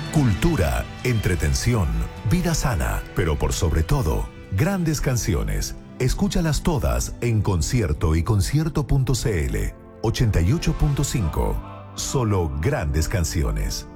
Cultura, entretención, vida sana, pero por sobre todo, grandes canciones. Escúchalas todas en Concierto y Concierto.cl 88.5. Solo grandes canciones.